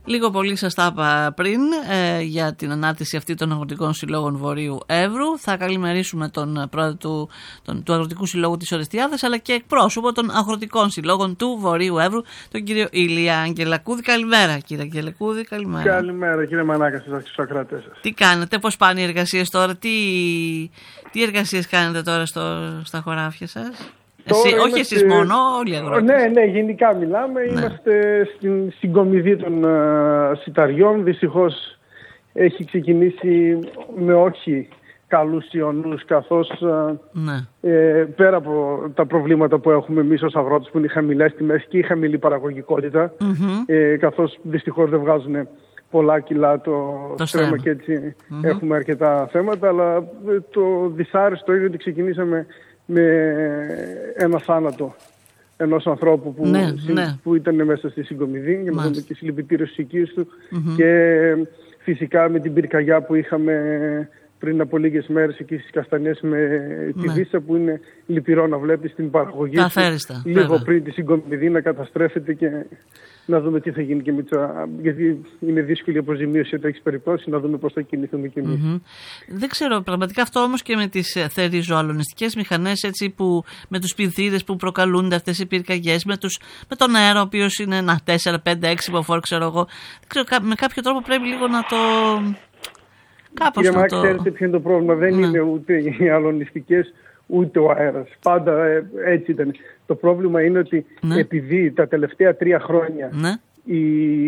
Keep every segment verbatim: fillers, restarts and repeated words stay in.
Λίγο πολύ σας τα είπα πριν ε, για την ανάρτηση αυτή των αγροτικών συλλόγων Βορείου Εύρου. Θα καλημερίσουμε τον πρόεδρο του, τον, του Αγροτικού Συλλόγου της Ορεστιάδας, αλλά και εκπρόσωπο των αγροτικών συλλόγων του Βορείου Εύρου, τον κύριο Ηλία Αγγελακούδη. Καλημέρα, κύριε Αγγελακούδη. Καλημέρα. Καλημέρα, κύριε Μανάκα, στους ακροατές σας. Τι κάνετε, πώς πάνε οι εργασίες τώρα, τι, τι εργασίες κάνετε τώρα στο, στα χωράφια σας? Εσύ, όχι είμαστε... εσείς μόνο, όλοι οι αγρότες. Ναι, ναι, γενικά μιλάμε. Ναι. Είμαστε στην συγκομιδή των uh, σιταριών. Δυστυχώς έχει ξεκινήσει με όχι καλούς ιονούς, καθώς uh, ναι. ε, πέρα από τα προβλήματα που έχουμε εμείς ως αγρότες, που είναι οι χαμηλές τιμές και η χαμηλή παραγωγικότητα, mm-hmm. ε, καθώς δυστυχώς δεν βγάζουν πολλά κιλά το, το στρέμμα και έτσι mm-hmm. έχουμε αρκετά θέματα, αλλά το δυσάρεστο είναι ότι ξεκινήσαμε με ένα θάνατο ενός ανθρώπου που, ναι, συ, ναι. που ήταν μέσα στη συγκομιδή, για να δούμε και συλληπιτήρες στους οικείους του mm-hmm. και φυσικά με την πυρκαγιά που είχαμε πριν από λίγες μέρες εκεί στις Καστανιές με τη ναι. Βίσσα, που είναι λυπηρό να βλέπεις την παραγωγή του λίγο βέβαια. Πριν τη συγκομιδή να καταστρέφεται και να δούμε τι θα γίνει και με τα... γιατί είναι δύσκολη η αποζημίωση όταν έχεις περιπτώσει, να δούμε πώς θα κινηθούμε κι εμείς. Mm-hmm. Δεν ξέρω, πραγματικά αυτό όμως και με τις θερριζοαλωνιστικές μηχανές, έτσι, που, με τους πινθύρες που προκαλούνται αυτές οι πυρκαγιές, με, τους, με τον αέρα ο οποίος είναι ένα τέσσερα πέντε έξι μποφόρ, ξέρω εγώ. Δεν ξέρω, με κάποιο τρόπο πρέπει λίγο να το... Κάπως για να να το... ξέρετε ποιο είναι το πρόβλημα, δεν ναι. είναι ούτε οι αλωνιστικές ούτε ο αέρας. Πάντα ε, έτσι ήταν. Το πρόβλημα είναι ότι ναι. επειδή τα τελευταία τρία χρόνια ναι. η...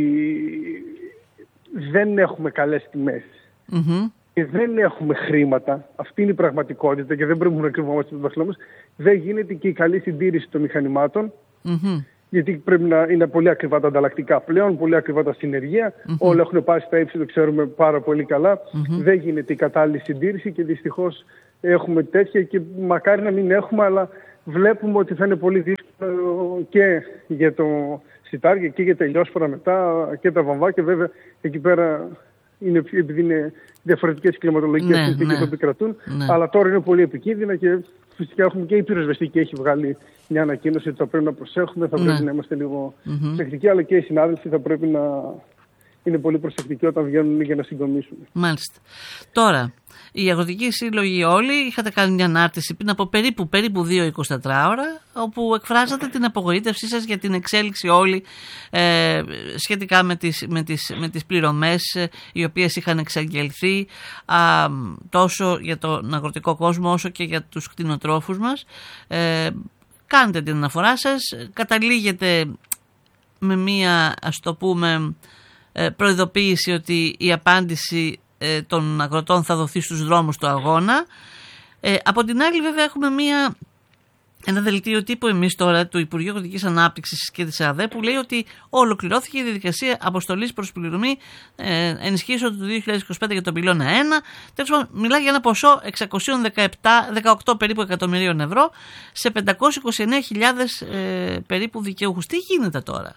δεν έχουμε καλές τιμές mm-hmm. και δεν έχουμε χρήματα, αυτή είναι η πραγματικότητα και δεν πρέπει να κρυβόμαστε το δάχτυλό μας, δεν γίνεται και η καλή συντήρηση των μηχανημάτων mm-hmm. γιατί πρέπει να είναι πολύ ακριβά τα ανταλλακτικά πλέον, πολύ ακριβά τα συνεργεία, mm-hmm. όλα έχουν πάει στα ύψη, το ξέρουμε πάρα πολύ καλά, mm-hmm. δεν γίνεται η κατάλληλη συντήρηση και δυστυχώς έχουμε τέτοια και μακάρι να μην έχουμε, αλλά βλέπουμε ότι θα είναι πολύ δύσκολο και για το σιτάρια και για τα ηλιόσπορα μετά και τα βαμβάκια. Βέβαια εκεί πέρα είναι, επειδή είναι διαφορετικές κλιματολογικές ναι, συνθήκες ναι, που επικρατούν, ναι. αλλά τώρα είναι πολύ επικίνδυνα και φυσικά έχουμε και η πυροσβεστική έχει βγάλει μια ανακοίνωση ότι θα πρέπει να προσέχουμε, θα ναι. πρέπει να είμαστε λίγο mm-hmm. προσεκτικοί, αλλά και οι συνάδελφοι θα πρέπει να είναι πολύ προσεκτικοί όταν βγαίνουν για να συγκομίσουν. Μάλιστα. Τώρα, οι αγροτικοί σύλλογοι όλοι είχατε κάνει μια ανάρτηση πριν από περίπου, περίπου δύο εικοσιτετράωρα, όπου εκφράζατε την απογοήτευσή σας για την εξέλιξη όλη ε, σχετικά με τις, με, τις, με τις πληρωμές ε, οι οποίες είχαν εξαγγελθεί α, τόσο για τον αγροτικό κόσμο όσο και για τους κτηνοτρόφους μας. Ε, κάνετε την αναφορά σας, καταλήγετε με μια, ας το πούμε, προειδοποίηση ότι η απάντηση ε, των αγροτών θα δοθεί στους δρόμους του αγώνα. Ε, από την άλλη βέβαια έχουμε μια, ένα δελτίο τύπου εμείς τώρα του Υπουργείου Αγροτικής Ανάπτυξης και της ΑΔΕ που λέει ότι ολοκληρώθηκε η διαδικασία αποστολής προς πληρωμή ε, ενισχύσεων του δύο χιλιάδες είκοσι πέντε για τον πυλώνα ένα. Τέλος πάντων, μιλάει για ένα ποσό εξακόσια δεκαοκτώ περίπου εκατομμυρίων ευρώ σε πεντακόσιες είκοσι εννέα χιλιάδες ε, περίπου δικαιούχους. Τι γίνεται τώρα?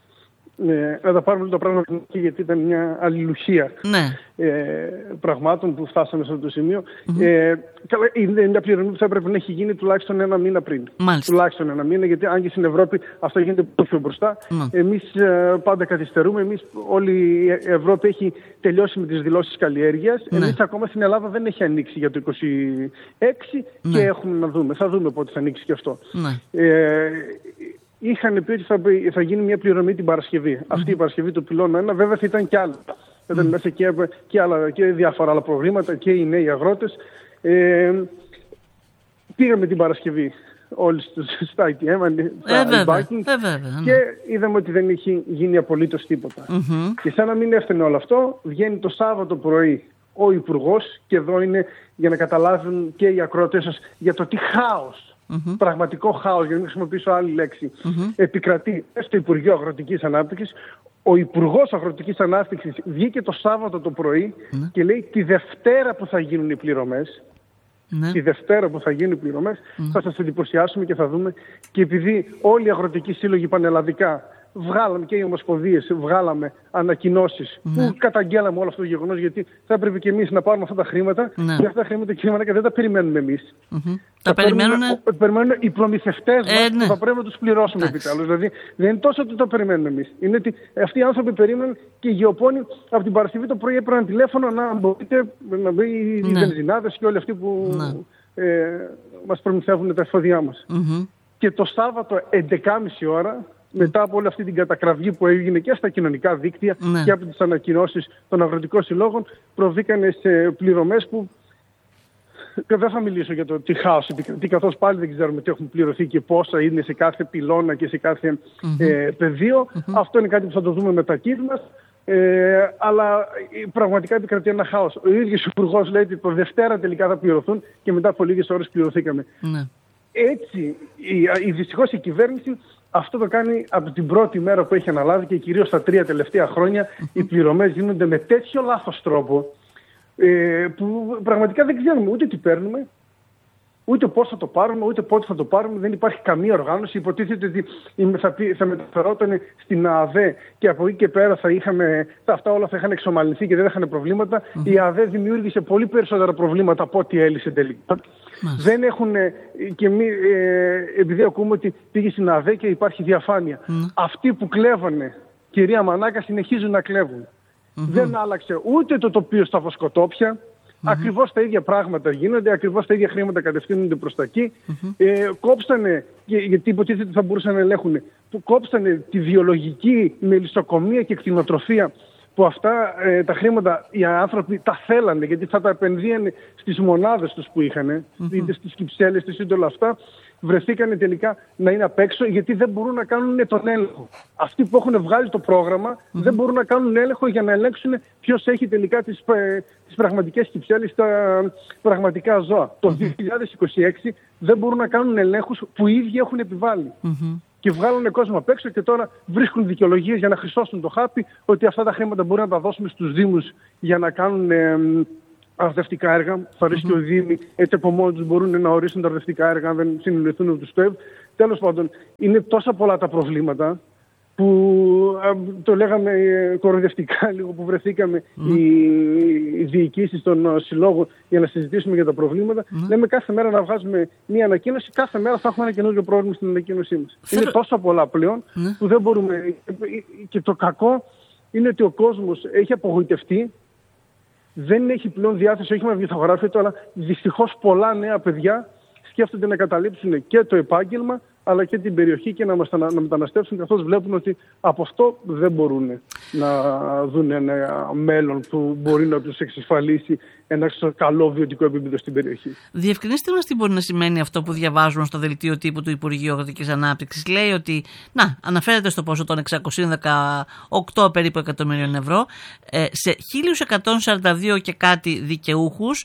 Ναι, να τα πάρουμε το πράγμα γιατί ήταν μια αλληλουχία ναι. ε, πραγμάτων που φτάσαμε σε αυτό το σημείο. Mm-hmm. Ε, είναι μια πληρωμή που θα έπρεπε να έχει γίνει τουλάχιστον ένα μήνα πριν. Μάλιστα. Τουλάχιστον ένα μήνα, γιατί αν και στην Ευρώπη αυτό γίνεται πολύ πιο μπροστά. Mm. Εμείς ε, πάντα καθυστερούμε. Εμείς όλη η Ευρώπη έχει τελειώσει με τις δηλώσεις καλλιέργειας. Ναι. Εμείς ακόμα στην Ελλάδα δεν έχει ανοίξει για το είκοσι έξι ναι. και έχουμε να δούμε. Θα δούμε πότε θα ανοίξει και αυτό. Ναι. Ε, Είχαν πει ότι θα, θα γίνει μια πληρωμή την Παρασκευή. Mm-hmm. Αυτή η Παρασκευή του πυλώνα ένα, βέβαια θα ήταν και άλλα. Θα ήταν mm-hmm. μέσα και, και, άλλα, και διάφορα άλλα προβλήματα και οι νέοι αγρότες. Ε, πήγαμε την Παρασκευή όλοι στα άι τι εμ, στα e-banking ε, ναι. και είδαμε ότι δεν έχει γίνει απολύτως τίποτα. Mm-hmm. Και σαν να μην έφτανε όλο αυτό, βγαίνει το Σάββατο πρωί ο Υπουργός και εδώ είναι για να καταλάβουν και οι ακροατές σας για το τι χάος. Mm-hmm. Πραγματικό χάος, για να μην χρησιμοποιήσω άλλη λέξη, mm-hmm. επικρατεί στο Υπουργείο Αγροτικής Ανάπτυξης. Ο Υπουργός Αγροτικής Ανάπτυξης βγήκε το Σάββατο το πρωί mm-hmm. και λέει τη Δευτέρα που θα γίνουν οι πληρωμές, mm-hmm. τη Δευτέρα που θα γίνουν οι πληρωμές, mm-hmm. θα σας εντυπωσιάσουμε και θα δούμε. Και επειδή όλοι οι αγροτικοί σύλλογοι πανελλαδικά βγάλαμε και οι ομοσπονδίες, βγάλαμε ανακοινώσεις ναι. που καταγγέλαμε όλο αυτό το γεγονός, γιατί θα έπρεπε και εμείς να πάρουμε αυτά τα χρήματα ναι. και αυτά τα χρήματα και χρήματα και δεν τα περιμένουμε εμείς. Mm-hmm. Τα, τα περιμένουν... περιμένουν οι προμηθευτές ε, μας ναι. που θα πρέπει να τους πληρώσουμε επιτέλους. Δηλαδή δεν είναι τόσο ότι το περιμένουμε εμείς. Είναι ότι αυτοί οι άνθρωποι περίμεναν και οι γεωπόνοι από την Παρασκευή το πρωί έπαιρναν τηλέφωνο να μπορείτε να βρει οι ναι. βενζινάδες και όλοι αυτοί που ναι. ε, μας προμηθεύουν τα εφόδια μας. Mm-hmm. Και το Σάββατο έντεκα και μισή ώρα, μετά από όλη αυτή την κατακραυγή που έγινε και στα κοινωνικά δίκτυα ναι. και από τις ανακοινώσεις των αγροτικών συλλόγων, προβήκανε σε πληρωμές που δεν θα μιλήσω για το τι χάος επικρατεί, καθώς πάλι δεν ξέρουμε τι έχουν πληρωθεί και πόσα είναι σε κάθε πυλώνα και σε κάθε mm-hmm. ε, πεδίο. Mm-hmm. Αυτό είναι κάτι που θα το δούμε με τα κίτ μας. Ε, αλλά πραγματικά επικρατεί ένα χάος. Ο ίδιος ο Υπουργός λέει ότι το Δευτέρα τελικά θα πληρωθούν και μετά από λίγες ώρες πληρωθήκαμε. Ναι. Έτσι, η, η, δυστυχώς η κυβέρνηση αυτό το κάνει από την πρώτη μέρα που έχει αναλάβει και κυρίως τα τρία τελευταία χρόνια. Οι πληρωμές γίνονται με τέτοιο λάθος τρόπο ε, που πραγματικά δεν ξέρουμε ούτε τι παίρνουμε, ούτε πώς θα το πάρουμε, ούτε πότε θα το πάρουμε. Δεν υπάρχει καμία οργάνωση. Υποτίθεται ότι θα, θα μεταφερόταν στην ΑΔΕ και από εκεί και πέρα θα είχαμε, αυτά όλα θα είχαν εξομαλυνθεί και δεν είχαν προβλήματα. Mm-hmm. Η ΑΔΕ δημιούργησε πολύ περισσότερα προβλήματα από ό,τι έλυσε τελικά. Mm-hmm. Δεν έχουν, και μη, ε, επειδή ακούμε ότι πήγε στην ΑΔΕ και υπάρχει διαφάνεια. Mm-hmm. Αυτοί που κλέβανε, κυρία Μανάκα, συνεχίζουν να κλέβουν. Mm-hmm. Δεν άλλαξε ούτε το τοπίο στα βοσκοτόπια. Mm-hmm. Ακριβώς τα ίδια πράγματα γίνονται, ακριβώς τα ίδια χρήματα κατευθύνονται προς τα εκεί. Mm-hmm. Ε, κόψανε, γιατί υποτίθεται ότι θα μπορούσαν να ελέγχουν, που κόψανε τη βιολογική μελισσοκομεία και κτηνοτροφία, που αυτά ε, τα χρήματα οι άνθρωποι τα θέλανε, γιατί θα τα επενδύανε στις μονάδες τους που είχαν, mm-hmm. είτε στις κυψέλες, είτε όλα αυτά. Βρεθήκανε τελικά να είναι απ' έξω, γιατί δεν μπορούν να κάνουν τον έλεγχο. Αυτοί που έχουν βγάλει το πρόγραμμα mm-hmm. δεν μπορούν να κάνουν έλεγχο για να ελέγξουν ποιος έχει τελικά τις, τις πραγματικές κυψέλες, τα πραγματικά ζώα. Mm-hmm. Το δύο χιλιάδες είκοσι έξι δεν μπορούν να κάνουν ελέγχους που οι ίδιοι έχουν επιβάλει. Mm-hmm. Και βγάλουν κόσμο απ' έξω και τώρα βρίσκουν δικαιολογίες για να χρυσώσουν το χάπι ότι αυτά τα χρήματα μπορούν να τα δώσουμε στους δήμους για να κάνουν ε, αρδευτικά έργα. Θα αρέσει και ο Δήμοι, έτσι από μόνοι τους μπορούν να ορίσουν τα αρδευτικά έργα, αν δεν συνεννοηθούν με τους ΤΟΕΒ. Τέλος πάντων, είναι τόσα πολλά τα προβλήματα που α, το λέγαμε ε, κοροϊδευτικά λίγο που βρεθήκαμε mm. οι, οι διοικήσεις των συλλόγων για να συζητήσουμε για τα προβλήματα. Mm. Λέμε κάθε μέρα να βγάζουμε μία ανακοίνωση, κάθε μέρα θα έχουμε ένα καινούργιο πρόβλημα στην ανακοίνωσή μας. Θέλω... Είναι τόσα πολλά πλέον mm. που δεν μπορούμε. Και το κακό είναι ότι ο κόσμος έχει απογοητευτεί. Δεν έχει πλέον διάθεση όχι με βιβλιογραφία, αλλά δυστυχώς πολλά νέα παιδιά σκέφτονται να καταλήψουν και το επάγγελμα αλλά και την περιοχή και να, μας, να μεταναστεύσουν, καθώς βλέπουν ότι από αυτό δεν μπορούν να δουν ένα μέλλον που μπορεί να τους εξασφαλίσει ένα καλό βιωτικό επίπεδο στην περιοχή. Διευκρινίστε μας τι μπορεί να σημαίνει αυτό που διαβάζουμε στο δελτίο τύπου του Υπουργείου Αγροτικής Ανάπτυξης. Λέει ότι, να, αναφέρεται στο ποσό των εξακόσια δεκαοκτώ περίπου εκατομμυρίων ευρώ ε, σε χίλια εκατόν σαράντα δύο και κάτι δικαιούχους,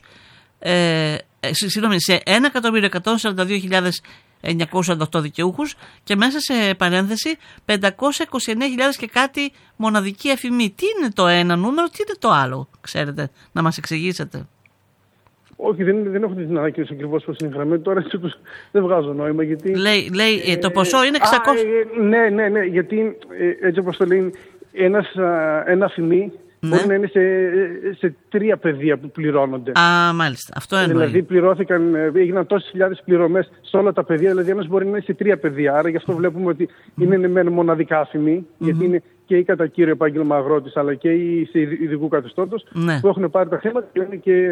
ε, ε, συγγνώμη, σε ένα εκατομμύριο εκατόν σαράντα δύο χιλιάδες εννιακόσιους σαράντα οκτώ δικαιούχους και μέσα σε παρένθεση πεντακόσιες είκοσι εννέα χιλιάδες και κάτι μοναδική εφημή. Τι είναι το ένα νούμερο, τι είναι το άλλο, ξέρετε, να μας εξηγήσετε. Όχι, δεν, δεν έχω την ανακοίνωση ακριβώς πώς είναι γραμμένη. Τώρα έτσι δεν βγάζω νόημα. Γιατί, λέει, λέει ε, το ποσό είναι εξακόσια. Α, ε, ναι, ναι, ναι, γιατί ε, έτσι όπως το λέει, ένας, α, ένα αφημί ναι. μπορεί να είναι σε, σε τρία παιδεία που πληρώνονται. Α, μάλιστα. Αυτό εννοεί. Δηλαδή πληρώθηκαν, έγιναν τόσες χιλιάδες πληρωμές σε όλα τα παιδεία, δηλαδή ένας μπορεί να είναι σε τρία παιδεία. Άρα γι' αυτό βλέπουμε ότι mm. είναι με μοναδικά αφημί, mm-hmm. γιατί είναι και οι κατά κύριο επάγγελμα αγρότης, αλλά και οι σε ειδικού καθεστώτος ναι. που έχουν πάρει τα χρήματα και είναι και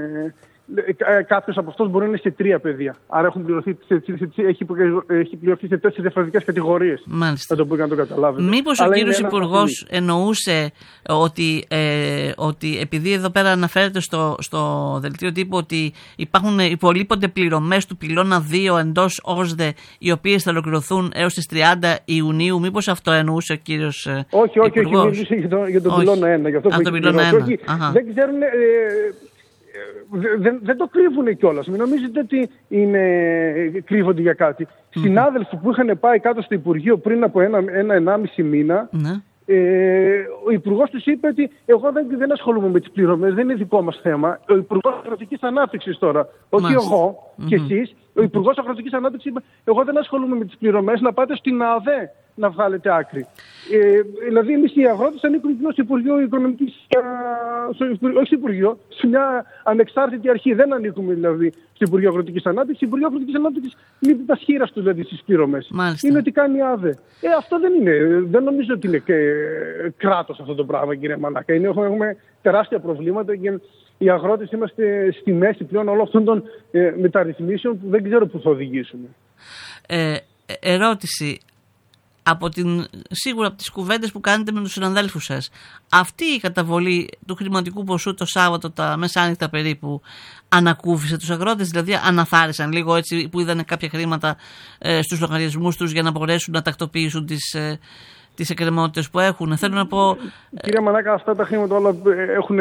κάποιος από αυτούς μπορεί να είναι σε τρία παιδεία. Άρα έχουν πληρωθεί, σε, σε, σε, έχει, έχει πληρωθεί σε τέσσερις διαφορετικές κατηγορίες. Μάλιστα. Θα το πει να το καταλάβετε. Μήπως ο κύριος Υπουργός εννοούσε ότι, ε, ότι επειδή εδώ πέρα αναφέρεται στο, στο δελτίο τύπου ότι υπάρχουν, υπολείπονται πληρωμές του πυλώνα δύο εντός ΩΣΔΕ, οι οποίες θα ολοκληρωθούν έως τις τριάντα Ιουνίου, μήπως αυτό εννοούσε ο κύριος ε, όχι, όχι, Υπουργός. Όχι, όχι, για, το, για τον πυλώνα ένα. Για αυτό Α, που τον πυλώνα ένα. Όχι, δεν ξέρουν... Ε, Δεν, δεν το κρύβουν κιόλας. Μην νομίζετε ότι είναι, κρύβονται για κάτι. Mm-hmm. Συνάδελφοι που είχαν πάει κάτω στο Υπουργείο πριν από ένα, ένα ενάμιση μήνα, mm-hmm. ε, ο Υπουργός τους είπε ότι εγώ δεν, δεν ασχολούμαι με τις πληρωμές, δεν είναι δικό μας θέμα. Ο Υπουργός Αγροτικής Ανάπτυξης τώρα, όχι mm-hmm. εγώ και εσείς, ο Υπουργός Αγροτικής Ανάπτυξης είπε εγώ δεν ασχολούμαι με τις πληρωμές, να πάτε στην ΑΔΕ να βγάλετε άκρη. Ε, δηλαδή, εμείς οι αγρότες ανήκουμε στο Υπουργείο Οικονομικής, στο, όχι στο Υπουργείο, σε μια ανεξάρτητη αρχή. Δεν ανήκουμε δηλαδή στο Υπουργείο Αγροτικής Ανάπτυξης. Το Υπουργείο Αγροτικής Ανάπτυξης είναι τα σχήρας του δηλαδή στις πληρωμές. Είναι ότι κάνει άδε. Ε, αυτό δεν είναι. Δεν νομίζω ότι είναι και κράτος αυτό το πράγμα, κύριε Μανάκα. Είναι, έχουμε τεράστια προβλήματα και οι αγρότες είμαστε στη μέση πλέον όλων αυτών των ε, μεταρρυθμίσεων που δεν ξέρω πού θα οδηγήσουν. Ε, ερώτηση. Από την, σίγουρα από τις κουβέντες που κάνετε με τους συναδέλφους σας, αυτή η καταβολή του χρηματικού ποσού το Σάββατο τα μεσάνυχτα περίπου ανακούφισε τους αγρότες, δηλαδή αναθάρισαν λίγο έτσι που είδανε κάποια χρήματα ε, στους λογαριασμούς τους για να μπορέσουν να τακτοποιήσουν τις, ε, τις εκκρεμότητες που έχουν. Θέλω να πω... Κύριε Μανάκα, αυτά τα χρήματα όλα έχουν,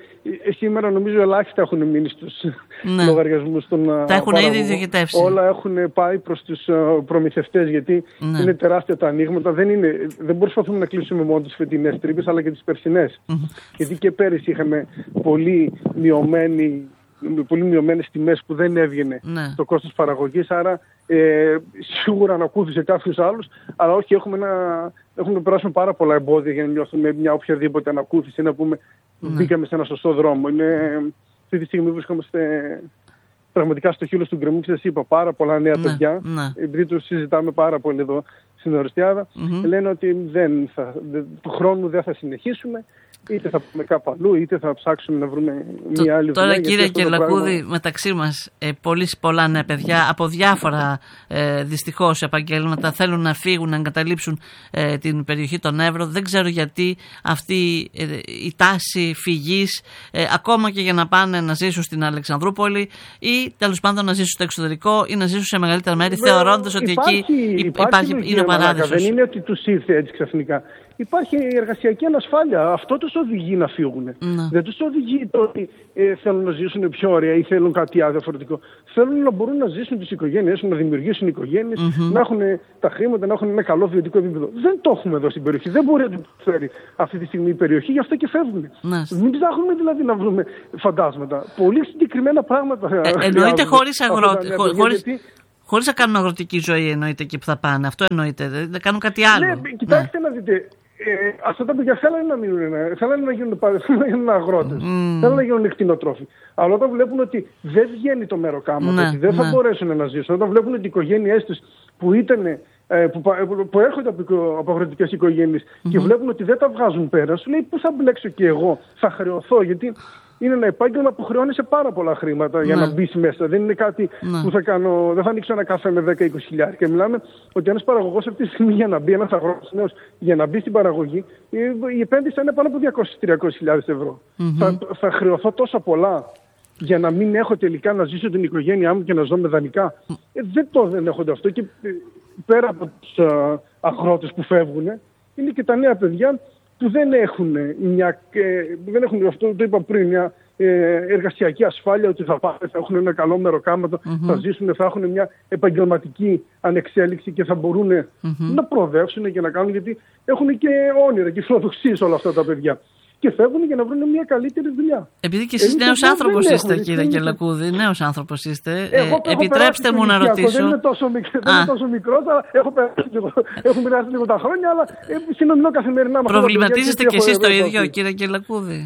σήμερα νομίζω ελάχιστα έχουν μείνει στους ναι. λογαριασμούς των τα έχουν παραγωγών. Ήδη διοχετεύσει. Όλα έχουν πάει προς τους προμηθευτές, γιατί ναι. είναι τεράστια τα ανοίγματα. Δεν, είναι, δεν προσπαθούμε να κλείσουμε μόνο τις φετινές τρύπες, αλλά και τις περσινές. Mm-hmm. Γιατί και πέρυσι είχαμε πολύ μειωμένη πολύ μειωμένες τιμές που δεν έβγαινε ναι. το κόστος παραγωγής, άρα ε, σίγουρα ανακούφισε κάποιους άλλους, αλλά όχι, έχουμε, να, έχουμε να περάσουμε πάρα πολλά εμπόδια για να νιώθουμε μια οποιαδήποτε ανακούφιση, να πούμε ναι. μπήκαμε σε ένα σωστό δρόμο. Είναι, αυτή τη στιγμή βρισκόμαστε πραγματικά στο χείλος του γκρεμού και σας είπα πάρα πολλά νέα ναι. παιδιά, ναι. επειδή το συζητάμε πάρα πολύ εδώ στην Ορεστιάδα, mm-hmm. λένε ότι δεν θα, του χρόνου δεν θα συνεχίσουμε. Είτε θα πούμε κάπου αλλού, είτε θα ψάξουμε να βρούμε το, μια άλλη δουλειά. Τώρα, κύριε Κελακούδη, πράγμα... μεταξύ μας ε, πολύ πολλά νέα παιδιά από διάφορα ε, δυστυχώς επαγγέλματα θέλουν να φύγουν, να εγκαταλείψουν ε, την περιοχή των Εύρω. Δεν ξέρω γιατί αυτή ε, η τάση φυγής, ε, ακόμα και για να πάνε να ζήσουν στην Αλεξανδρούπολη ή τέλος πάντων να ζήσουν στο εξωτερικό ή να ζήσουν σε μεγαλύτερα μέρη, θεωρώντας ότι υπάρχει, εκεί υπάρχει, υπάρχει, είναι ο παράδεισος. Δεν είναι ότι τους ήρθε έτσι ξαφνικά. Υπάρχει εργασιακή ανασφάλεια. Αυτό τους οδηγεί να φύγουν. Mm. Δεν τους οδηγεί το ότι ε, θέλουν να ζήσουν πιο ωραία ή θέλουν κάτι άλλο διαφορετικό. Θέλουν να μπορούν να ζήσουν τις οικογένειες, να δημιουργήσουν οικογένειες, mm-hmm. να έχουν τα χρήματα, να έχουν ένα καλό βιωτικό επίπεδο. Δεν το έχουμε εδώ στην περιοχή. Δεν μπορεί να το φέρει αυτή τη στιγμή η περιοχή, γι' αυτό και φεύγουν. Mm. Μην ψάχνουμε δηλαδή να βρούμε φαντάσματα. Πολύ συγκεκριμένα πράγματα. Ε, εννοείται χωρίς αγρότε. Χωρίς να κάνουν αγροτική ζωή, εννοείται εκεί που θα πάνε. Αυτό εννοείται. Δεν κάνουν κάτι άλλο. Ναι, κοιτάξτε ναι. να δείτε. Ε, αυτά τα παιδιά θέλουν να μείνουν, θέλουν να γίνουν, να γίνουν αγρότες, mm. θέλουν να γίνουν κτηνοτρόφοι. Αλλά όταν βλέπουν ότι δεν βγαίνει το μεροκάμα, ναι, ότι δεν θα ναι. μπορέσουν να ζήσουν, όταν βλέπουν ότι οι οικογένειές τους που, ήταν, ε, που, που, που έρχονται από, από αγροτικές οικογένειες mm-hmm. και βλέπουν ότι δεν τα βγάζουν πέρα, σου λέει πού θα μπλέξω και εγώ, θα χρεωθώ, γιατί είναι ένα επάγγελμα που χρεώνεσαι πάρα πολλά χρήματα ναι. για να μπει μέσα. Δεν είναι κάτι ναι. που θα κάνω. Δεν θα ανοίξω ένα καφέ με δέκα με είκοσι χιλιάδες. Και μιλάμε ότι ένας παραγωγός αυτή τη στιγμή για να μπει, ένας αγρότης νέος για να μπει στην παραγωγή, η επένδυση είναι πάνω από διακόσιες με τριακόσιες χιλιάδες ευρώ. Mm-hmm. Θα, θα χρεωθώ τόσα πολλά για να μην έχω τελικά να ζήσω την οικογένειά μου και να ζω με δανεικά. Mm. Ε, δεν το δεν έχονται αυτό. Και πέρα από τους uh, αγρότες που φεύγουν, είναι και τα νέα παιδιά που δεν έχουν, μια, ε, δεν έχουν αυτό το είπα πριν, μια ε, εργασιακή ασφάλεια, ότι θα, πάνε, θα έχουν ένα καλό μεροκάματο, mm-hmm. θα ζήσουν, θα έχουν μια επαγγελματική ανεξέλιξη και θα μπορούν mm-hmm. να προοδεύσουν και να κάνουν, γιατί έχουν και όνειρα και φιλοδοξίες όλα αυτά τα παιδιά. Και φεύγουν για να βρουν μια καλύτερη δουλειά. Επειδή και εσείς νέος άνθρωπος είστε, κύριε Κελακούδη, νέος άνθρωπος είστε. Εγώ, ε, επιτρέψτε μου να ρωτήσω. Δεν είμαι τόσο, μικρό, δεν είμαι τόσο μικρός, αλλά έχω περάσει λίγο, έχω περάσει λίγο τα χρόνια, αλλά ε, συνομιλώ καθημερινά με αυτό. Προβληματίζεστε κι εσείς το ίδιο, κύριε Κελακούδη?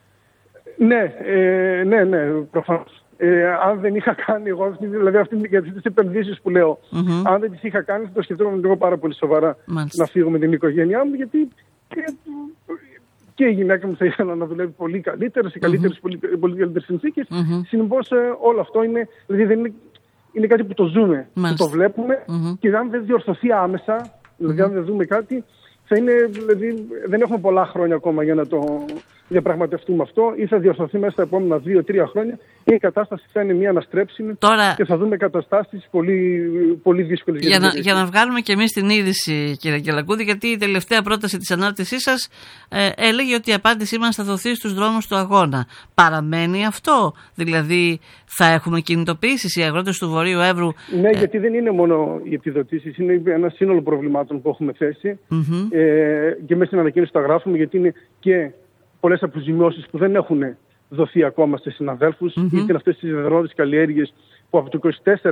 Ναι, ε, ναι, ναι, προφανώς. Ε, αν δεν είχα κάνει εγώ, δηλαδή αυτές τις επενδύσεις που λέω, mm-hmm. αν δεν τις είχα κάνει, θα το σκεφτόμουν λίγο πάρα πολύ σοβαρά. Μάλιστα. Να φύγω με την οικογένειά μου, γιατί και, και η γυναίκα μου θα ήθελα να δουλεύει πολύ καλύτερα, σε καλύτερες, mm-hmm. πολύ, πολύ καλύτερες συνθήκες. Mm-hmm. Συνεπώς ε, όλο αυτό είναι, δηλαδή δεν είναι, είναι κάτι που το ζούμε, Μάλιστα. που το βλέπουμε mm-hmm. και αν δεν διορθωθεί άμεσα, δηλαδή mm-hmm. αν δεν δούμε κάτι, θα είναι, δηλαδή δεν έχουμε πολλά χρόνια ακόμα για να το διαπραγματευτούμε αυτό, ή θα διορθωθεί μέσα στα επόμενα δύο τρία χρόνια, ή η κατάσταση θα είναι μια αναστρέψιμη Τώρα, και θα δούμε καταστάσεις πολύ, πολύ δύσκολες. Για, για, να, για να βγάλουμε και εμείς την είδηση, κύριε Κελακούδη, γιατί η τελευταία πρόταση της ανάρτησής σας ε, έλεγε ότι η απάντησή μας θα δοθεί στους δρόμους του αγώνα. Παραμένει αυτό? Δηλαδή θα έχουμε κινητοποιήσεις οι αγρότες του Βορείου Εύρου? Ναι, ε, γιατί δεν είναι μόνο οι επιδοτήσεις, είναι ένα σύνολο προβλημάτων που έχουμε θέσει mm-hmm. ε, και μέσα στην ανακοίνωση τα γράφουμε, γιατί είναι και πολλές αποζημιώσεις που δεν έχουν δοθεί ακόμα στους συναδέλφους, mm-hmm. είτε αυτές τις δεδρόδες καλλιέργειες που από το είκοσι τέσσερα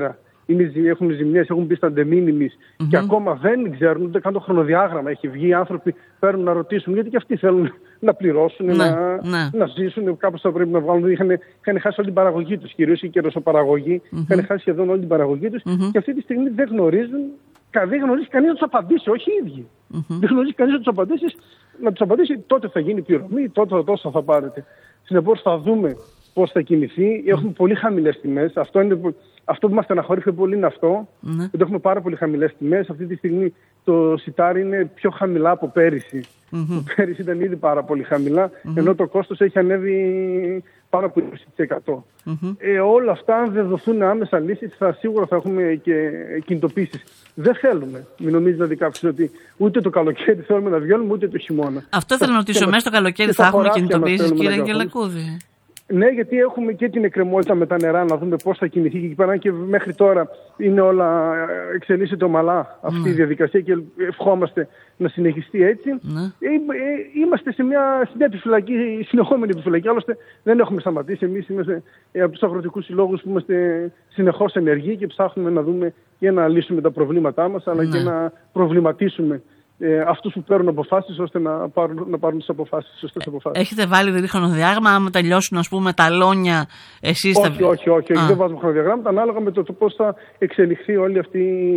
έχουν ζημιές, έχουν μπει στα ντεμίνιμις mm-hmm. και ακόμα δεν ξέρουν ούτε καν το χρονοδιάγραμμα. Έχει βγει οι άνθρωποι, παίρνουν να ρωτήσουν, γιατί και αυτοί θέλουν να πληρώσουν, ναι, να, ναι. να ζήσουν. Κάπως θα πρέπει να βγάλουν. Είχαν, είχαν χάσει όλη την παραγωγή τους, κυρίως οι κεροσοπαραγωγοί. Mm-hmm. Είχαν χάσει σχεδόν όλη την παραγωγή τους mm-hmm. και αυτή τη στιγμή δεν γνωρίζουν, δεν γνωρίζει κανείς να τους απαντήσει, όχι οι ίδιοι. Mm-hmm. Δεν γνωρίζει κανείς να τους απαντήσει, να τους απαντήσει τότε θα γίνει πληρωμή, τότε τόσα θα πάρετε. Συνεπώς θα δούμε πώς θα κινηθεί. Έχουμε mm. πολύ χαμηλές τιμές. Αυτό, είναι, αυτό που μας στεναχωρεί πολύ είναι αυτό. Mm. ότι έχουμε πάρα πολύ χαμηλές τιμές. Αυτή τη στιγμή το σιτάρι είναι πιο χαμηλά από πέρυσι. Mm-hmm. Πέρυσι ήταν ήδη πάρα πολύ χαμηλά, mm-hmm. ενώ το κόστος έχει ανέβει πάνω από είκοσι τοις εκατό. Mm-hmm. Ε, όλα αυτά, αν δεν δοθούν άμεσα λύσεις, θα, σίγουρα θα έχουμε και κινητοποίησεις. Δεν θέλουμε. Μην νομίζει δηλαδή κάποιος ότι ούτε το καλοκαίρι θέλουμε να βγαίνουμε, ούτε το χειμώνα. Αυτό θέλω να ρωτήσω. Μέσα στο καλοκαίρι θα έχουμε κινητοποίησεις, κύριε Αγγελακούδη? Ναι, γιατί έχουμε και την εκκρεμότητα με τα νερά, να δούμε πώς θα κινηθεί και εκεί πέρα. Και μέχρι τώρα είναι όλα, εξελίσσεται ομαλά αυτή ναι. η διαδικασία και ευχόμαστε να συνεχιστεί έτσι. Ναι. Είμαστε σε μια, σε μια επιφυλακή, συνεχόμενη επιφυλακή. Άλλωστε δεν έχουμε σταματήσει. Εμείς είμαστε από τους αγροτικούς συλλόγους που είμαστε συνεχώς ενεργοί και ψάχνουμε να δούμε και να λύσουμε τα προβλήματά μας, αλλά ναι. και να προβληματίσουμε Ε, αυτούς που παίρνουν αποφάσεις ώστε να πάρουν, να πάρουν τις αποφάσεις, σωστές αποφάσεις. Έχετε βάλει δηλαδή χρονοδιάγραμμα, άμα τελειώσουν ας πούμε τα αλόνια εσείς όχι, θα... όχι, όχι, όχι, δεν βάζουμε χρονοδιαγράμματα ανάλογα με το, το πώς θα εξελιχθεί όλη αυτή,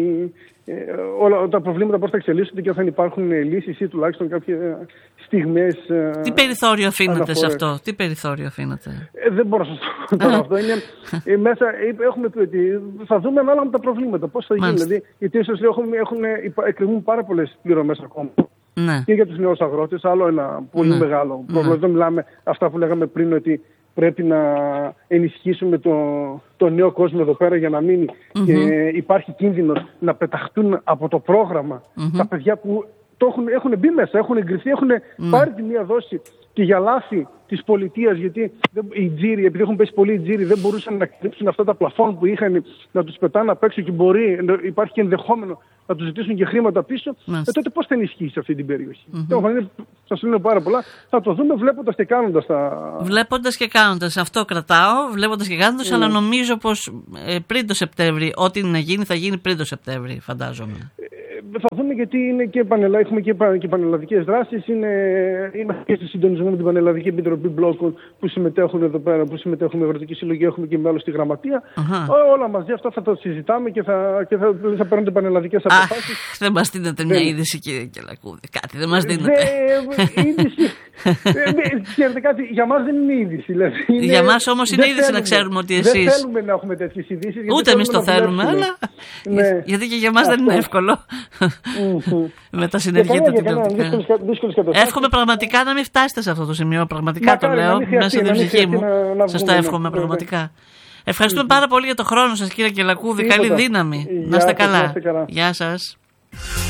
ε, όλα τα προβλήματα πώς θα εξελίσσονται και αν θα υπάρχουν λύσεις ή τουλάχιστον κάποιες στιγμές. Τι περιθώριο αφήνετε σε αυτό, τι περιθώριο αφήνετε? Ε, δεν μπορώ να σας το πω αυτό. Είναι, ε, μέσα, ε, έχουμε πει ότι θα δούμε ανάλογα με τα προβλήματα, πώς θα γίνει. Δηλαδή, γιατί σας λέω, έχουν, έχουν, εκκρεμούν πάρα πολλές πληρωμές ακόμα. Ναι. Και για τους νέους αγρότες, άλλο ένα πολύ ναι. μεγάλο πρόβλημα. Ναι. Δεν μιλάμε αυτά που λέγαμε πριν, ότι πρέπει να ενισχύσουμε το, το νέο κόσμο εδώ πέρα για να μείνει. Mm-hmm. Και υπάρχει κίνδυνος να πεταχτούν από το πρόγραμμα mm-hmm. τα παιδιά που το έχουν, έχουν μπει μέσα, έχουν εγκριθεί, έχουν mm. πάρει τη μία δόση και για λάθη της πολιτείας, γιατί οι τζίροι, επειδή έχουν πέσει πολύ οι τζίροι, δεν μπορούσαν να κρύψουν αυτά τα πλαφόν που είχαν, να τους πετάνε απ' έξω και μπορεί, υπάρχει και ενδεχόμενο να τους ζητήσουν και χρήματα πίσω. Mm. Ε, τότε πώς θα ενισχύσει αυτή την περιοχή? Mm-hmm. Σας λέω πάρα πολλά. Θα το δούμε βλέποντας και κάνοντας τα... Βλέποντας και κάνοντας. Αυτό κρατάω, βλέποντας και κάνοντας, mm. αλλά νομίζω πως ε, πριν το Σεπτέμβρη, ό,τι να γίνει θα γίνει πριν το Σεπτέμβρη, φαντάζομαι. Θα δούμε, γιατί είναι και πανελα... έχουμε και, πα... και πανελλαδικές δράσεις. Είναι... Είμαστε και στη συντονισμό με την Πανελλαδική Επιτροπή Μπλόκων που συμμετέχουν εδώ πέρα, που συμμετέχουν με Αγροτική Συλλογή, έχουμε και μέλος στη Γραμματεία. Uh-huh. Όλα μαζί αυτά θα τα συζητάμε και θα, και θα... θα παίρνονται πανελλαδικές αποφάσεις. Αχ, δεν μας δίνετε μια είδηση, κύριε Αγγελακούδη. Κάτι δεν μας δίνετε. Δε... είδηση. Ξέρετε κάτι, για μας δεν είναι είδηση. Δηλαδή, είναι... Για μας όμως είναι είδηση να ξέρουμε ότι εσείς. Δεν θέλουμε να έχουμε τέτοιες ειδήσεις. Ούτε εμείς το θέλουμε, αλλά. Ναι. Γιατί και για μας δεν είναι εύκολο. Με τα συνεργεία του τηλεοπτικά. Εύχομαι πραγματικά να μην φτάσετε σε αυτό το σημείο. Πραγματικά το λέω μέσα στην ψυχή μου. Σας το εύχομαι πραγματικά. Ευχαριστούμε πάρα πολύ για το χρόνο σας, κύριε Αγγελακούδη. Καλή δύναμη. Να είστε καλά. Γεια σας.